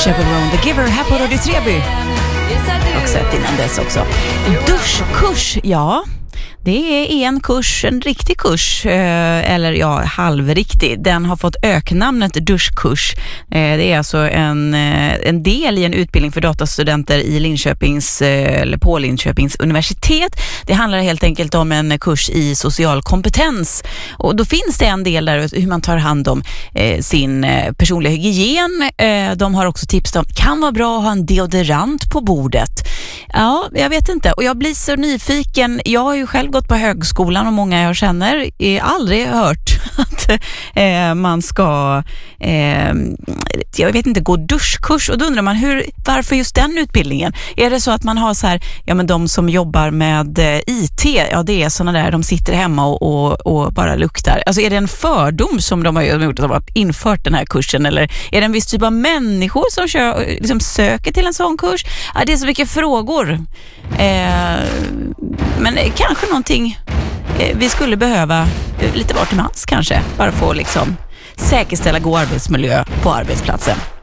Chaperone The Giver här på Radio Treby. Och sett innan dess också. Duschkurs, ja. Det är en kurs, en riktig kurs, eller ja, halvriktig. Den har fått öknamnet duschkurs. Det är alltså en del i en utbildning för datastudenter i Linköpings, eller på Linköpings universitet. Det handlar helt enkelt om en kurs i social kompetens. Och då finns det en del där hur man tar hand om sin personliga hygien. De har också tips om, kan vara bra att ha en deodorant på bordet. Ja, jag vet inte. Och jag blir så nyfiken. Jag har ju själv gått på högskolan och många jag känner aldrig hört att man ska jag vet inte, gå duschkurs. Och då undrar man, varför just den utbildningen? Är det så att man har så här, ja men de som jobbar med IT, ja det är såna där, de sitter hemma och bara luktar. Alltså är det en fördom som de har gjort, att de har infört den här kursen, eller är det en viss typ av människor som liksom söker till en sån kurs? Ja, det är så mycket frågor. Men kanske någonting vi skulle behöva lite var till mans kanske, bara få liksom säkerställa god arbetsmiljö på arbetsplatsen.